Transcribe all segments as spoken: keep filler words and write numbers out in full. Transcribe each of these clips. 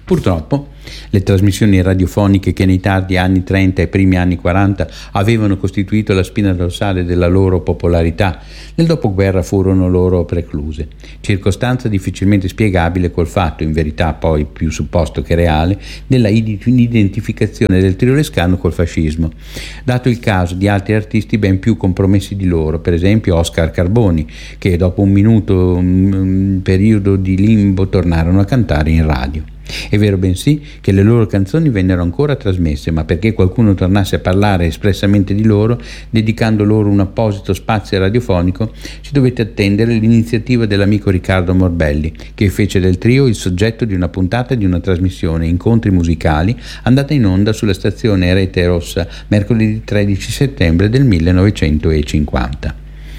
Purtroppo le trasmissioni radiofoniche che nei tardi anni trenta e primi anni quaranta avevano costituito la spina dorsale della loro popolarità, nel dopoguerra furono loro precluse, circostanza difficilmente spiegabile col fatto, in verità poi più supposto che reale, della identificazione del trio Lescano col fascismo, dato il caso di altri artisti ben più compromessi di loro, per esempio Oscar Carboni, che dopo un minuto, un periodo di limbo, tornarono a cantare in radio. È vero bensì che le loro canzoni vennero ancora trasmesse, ma perché qualcuno tornasse a parlare espressamente di loro, dedicando loro un apposito spazio radiofonico, si dovette attendere l'iniziativa dell'amico Riccardo Morbelli, che fece del trio il soggetto di una puntata di una trasmissione Incontri musicali andata in onda sulla stazione Rete Rossa mercoledì tredici settembre del millenovecentocinquanta.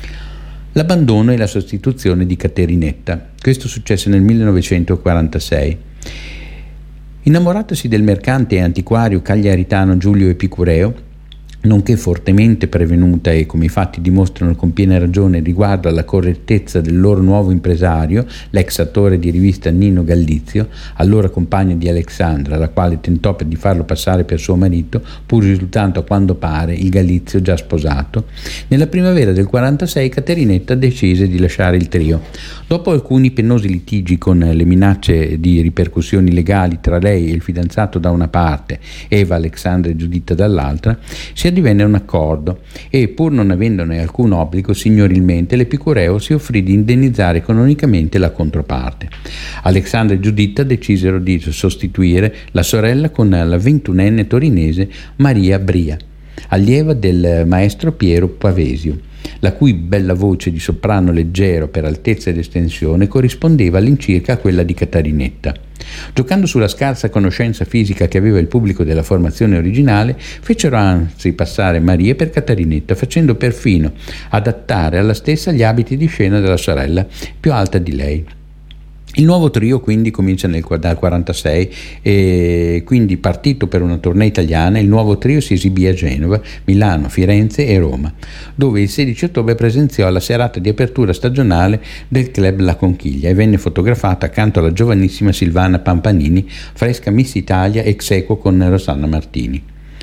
L'abbandono e la sostituzione di Caterinetta. Questo successe nel millenovecentoquarantasei. Innamoratosi del mercante e antiquario cagliaritano Giulio Epicureo, nonché fortemente prevenuta e, come i fatti dimostrano con piena ragione, riguardo alla correttezza del loro nuovo impresario, l'ex attore di rivista Nino Gallizio, allora compagno di Alexandra, la quale tentò di farlo passare per suo marito, pur risultando a quando pare il Gallizio già sposato, nella primavera del quarantasei Caterinetta decise di lasciare il trio. Dopo alcuni penosi litigi con le minacce di ripercussioni legali tra lei e il fidanzato da una parte, Eva, Alexandra e Giuditta dall'altra, si divenne un accordo e, pur non avendone alcun obbligo, signorilmente l'Epicureo si offrì di indennizzare economicamente la controparte. Alexandra e Giuditta decisero di sostituire la sorella con la ventunenne torinese Maria Bria, allieva del maestro Piero Pavesio, la cui bella voce di soprano leggero per altezza ed estensione corrispondeva all'incirca a quella di Catarinetta. Giocando sulla scarsa conoscenza fisica che aveva il pubblico della formazione originale, fecero anzi passare Maria per Catarinetta, facendo perfino adattare alla stessa gli abiti di scena della sorella, più alta di lei. Il nuovo trio quindi comincia nel quarantasei e quindi, partito per una tournée italiana, il nuovo trio si esibì a Genova, Milano, Firenze e Roma, dove il sedici ottobre presenziò alla serata di apertura stagionale del club La Conchiglia e venne fotografata accanto alla giovanissima Silvana Pampanini, fresca Miss Italia ex aequo con Rosanna Martini.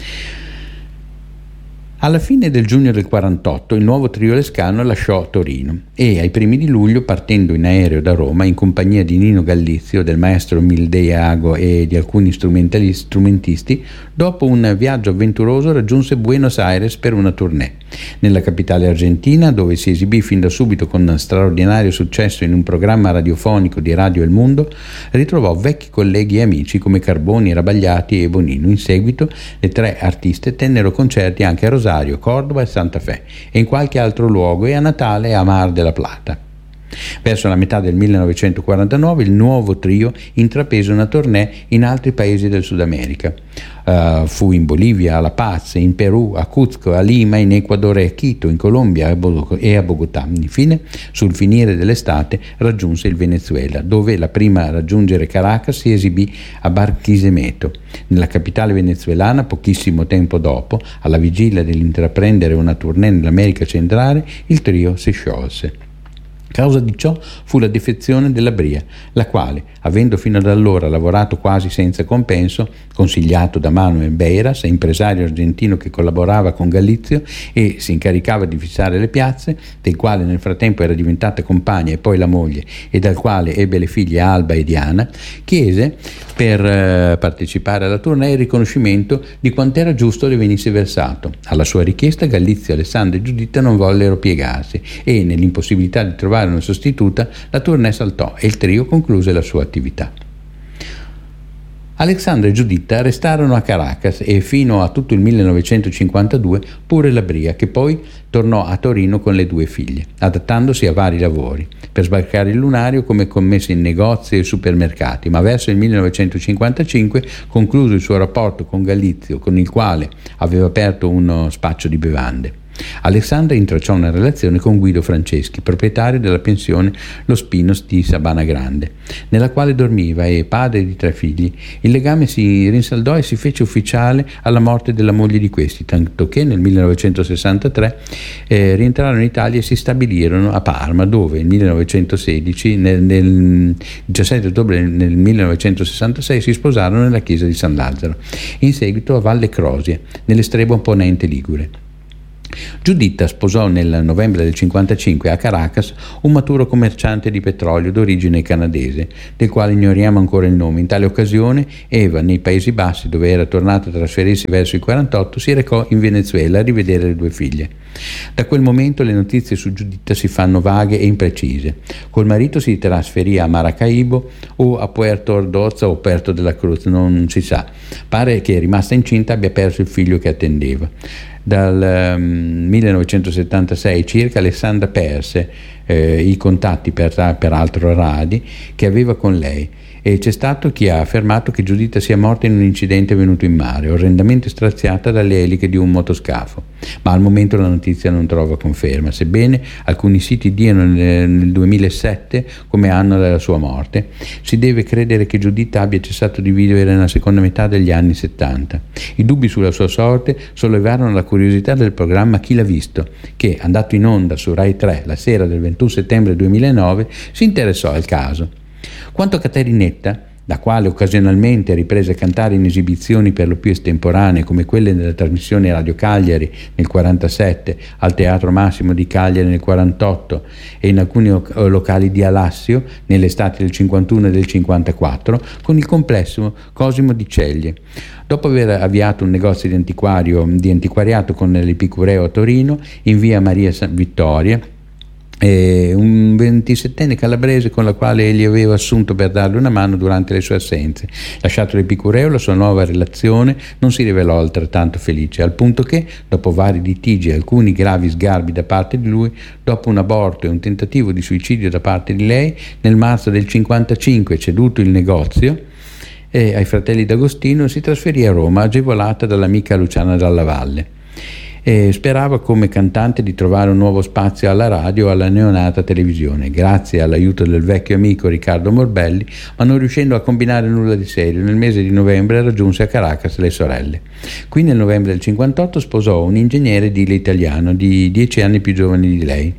Alla fine del giugno del quarantotto il nuovo trio Lescano lasciò Torino e ai primi di luglio, partendo in aereo da Roma in compagnia di Nino Gallizio, del maestro Mildeiago e di alcuni strumentisti, dopo un viaggio avventuroso raggiunse Buenos Aires per una tournée. Nella capitale argentina, dove si esibì fin da subito con straordinario successo in un programma radiofonico di Radio El Mundo, ritrovò vecchi colleghi e amici come Carboni, Rabagliati e Bonino. In seguito le tre artiste tennero concerti anche a Rosario, Córdoba e Santa Fe e in qualche altro luogo, e a Natale a Mar de la Plata. Verso la metà del millenovecentoquarantanove il nuovo trio intraprese una tournée in altri paesi del Sud America. Uh, fu in Bolivia, a La Paz, in Perù, a Cuzco, a Lima, in Ecuador e a Quito, in Colombia e a Bogotà. Infine, sul finire dell'estate, raggiunse il Venezuela, dove la prima a raggiungere Caracas si esibì a Barquisimeto. Nella capitale venezuelana, pochissimo tempo dopo, alla vigilia dell'intraprendere una tournée nell'America centrale, il trio si sciolse. Causa di ciò fu la defezione della Bria, la quale, avendo fino ad allora lavorato quasi senza compenso, consigliato da Manuel Beiras, impresario argentino che collaborava con Gallizio e si incaricava di fissare le piazze, del quale nel frattempo era diventata compagna e poi la moglie, e dal quale ebbe le figlie Alba e Diana, chiese per uh, partecipare alla tournée il riconoscimento di quant'era giusto le venisse versato. Alla sua richiesta Gallizio, Alessandra e Giuditta non vollero piegarsi e, nell'impossibilità di trovare una sostituta, la tournée saltò e il trio concluse la sua attività. Alexandra e Giuditta restarono a Caracas e fino a tutto il millenovecentocinquantadue pure la Bria, che poi tornò a Torino con le due figlie, adattandosi a vari lavori, per sbarcare il lunario come commessa in negozi e supermercati, ma verso il millenovecentocinquantacinque concluse il suo rapporto con Gallizio, con il quale aveva aperto uno spaccio di bevande. Alessandra intralciò una relazione con Guido Franceschi, proprietario della pensione Lo Spinos di Sabana Grande, nella quale dormiva e padre di tre figli. Il legame si rinsaldò e si fece ufficiale alla morte della moglie di questi, tanto che nel millenovecentosessantatré eh, rientrarono in Italia e si stabilirono a Parma, dove nel millenovecentosedici, nel, nel diciassette ottobre nel millenovecentosessantasei, si sposarono nella chiesa di San Lazzaro, in seguito a Valle Crosia, nell'estremo ponente ligure. Giuditta sposò nel novembre del cinquantacinque a Caracas un maturo commerciante di petrolio d'origine canadese, del quale ignoriamo ancora il nome. In tale occasione Eva, nei Paesi Bassi, dove era tornata a trasferirsi verso il quarantotto, si recò in Venezuela a rivedere le due figlie. Da quel momento le notizie su Giuditta si fanno vaghe e imprecise. Col marito si trasferì a Maracaibo o a Puerto Ordaz o Puerto de la Cruz, non si sa. Pare che, rimasta incinta, abbia perso il figlio che attendeva. Dal um, millenovecentosettantasei circa Alessandra perse eh, i contatti, per, peraltro radi, che aveva con lei, e c'è stato chi ha affermato che Giuditta sia morta in un incidente avvenuto in mare, orrendamente straziata dalle eliche di un motoscafo, ma al momento la notizia non trova conferma, sebbene alcuni siti diano nel, nel duemilasette come anno della sua morte. Si deve credere che Giuditta abbia cessato di vivere nella seconda metà degli anni settanta. I dubbi sulla sua sorte sollevarono la curiosità del programma Chi l'ha visto, che, andato in onda su Rai tre la sera del ventuno settembre duemilanove, si interessò al caso. Quanto a Caterinetta, la quale occasionalmente riprese a cantare in esibizioni per lo più estemporanee come quelle della trasmissione Radio Cagliari nel quarantasette, al Teatro Massimo di Cagliari nel quarantotto e in alcuni locali di Alassio nelle estati del cinquantuno e del cinquantaquattro, con il complesso Cosimo di Ceglie. Dopo aver avviato un negozio di, antiquario, di antiquariato con l'Epicureo a Torino, in via Maria Vittoria, E un ventisettenne calabrese con la quale egli aveva assunto per darle una mano durante le sue assenze. Lasciato l'Epicureo, la sua nuova relazione non si rivelò altrettanto felice, al punto che, dopo vari litigi e alcuni gravi sgarbi da parte di lui, dopo un aborto e un tentativo di suicidio da parte di lei, nel marzo del cinquantacinque, ceduto il negozio e ai fratelli D'Agostino, si trasferì a Roma, agevolata dall'amica Luciana Dalla Valle. E sperava come cantante di trovare un nuovo spazio alla radio o alla neonata televisione, grazie all'aiuto del vecchio amico Riccardo Morbelli, ma non riuscendo a combinare nulla di serio, nel mese di novembre raggiunse a Caracas le sorelle. Qui nel novembre del cinquantotto sposò un ingegnere edile italiano di dieci anni più giovane di lei,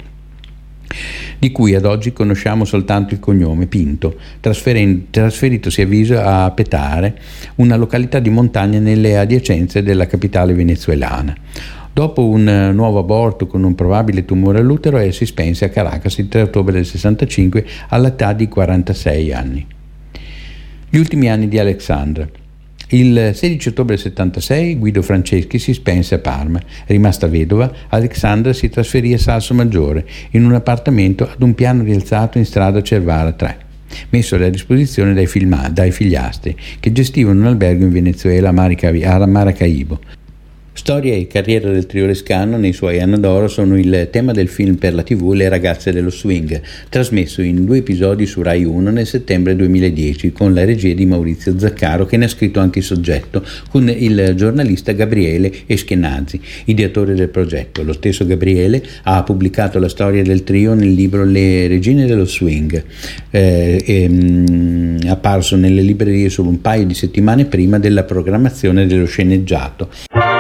di cui ad oggi conosciamo soltanto il cognome, Pinto, trasferitosi a Viso a Petare, una località di montagna nelle adiacenze della capitale venezuelana. Dopo un nuovo aborto con un probabile tumore all'utero, e si spense a Caracas il tre ottobre del sessantacinque all'età di quarantasei anni. Gli ultimi anni di Alessandra. Il sedici ottobre del settantasei Guido Franceschi si spense a Parma. Rimasta vedova, Alessandra si trasferì a Salsomaggiore, in un appartamento ad un piano rialzato in strada Cervara tre, messo a disposizione dai, filma, dai figliastri, che gestivano un albergo in Venezuela a Maracaibo. Storia e carriera del trio Lescano nei suoi anni d'oro sono il tema del film per la tivù Le ragazze dello swing, trasmesso in due episodi su Rai uno nel settembre duemiladieci, con la regia di Maurizio Zaccaro, che ne ha scritto anche il soggetto, con il giornalista Gabriele Eschenazzi, ideatore del progetto. Lo stesso Gabriele ha pubblicato la storia del trio nel libro Le regine dello swing, eh, e, apparso nelle librerie solo un paio di settimane prima della programmazione dello sceneggiato.